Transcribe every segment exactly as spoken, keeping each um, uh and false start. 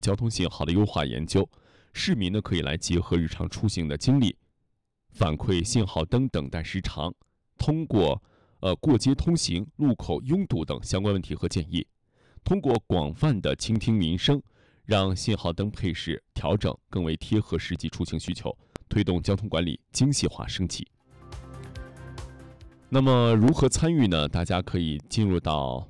交通信号的优化研究。市民呢可以来结合日常出行的经历，反馈信号灯等待时长，通过呃过街通行、路口拥堵等相关问题和建议，通过广泛的倾听民生，让信号灯配饰调整更为贴合实际出行需求，推动交通管理精细化升级。那么如何参与呢？大家可以进入到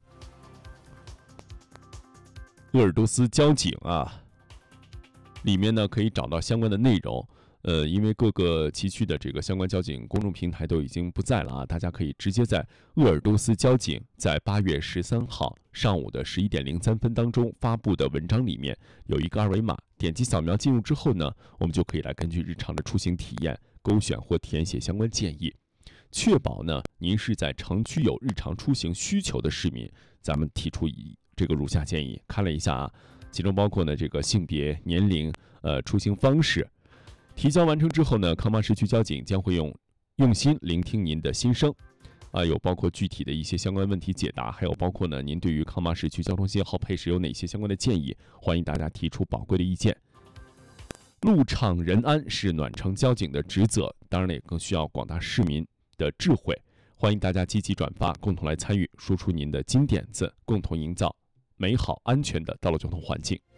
鄂尔多斯交警啊，里面呢可以找到相关的内容。呃，因为各个崎岖的这个相关交警公众平台都已经不在了啊，大家可以直接在鄂尔多斯交警在八月十三号上午的十一点零三分当中发布的文章里面有一个二维码，点击扫描进入之后呢，我们就可以来根据日常的出行体验勾选或填写相关建议，确保呢您是在城区有日常出行需求的市民。咱们提出以这个如下建议，看了一下啊，其中包括呢这个性别、年龄、呃出行方式。提交完成之后呢，康巴市区交警将会用用心聆听您的心声，啊，有包括具体的一些相关问题解答，还有包括呢您对于康巴市区交通信号配饰有哪些相关的建议，欢迎大家提出宝贵的意见。路畅人安是暖城交警的职责，当然也更需要广大市民的智慧。欢迎大家积极转发，共同来参与，说出您的金点子，共同营造美好安全的道路交通环境。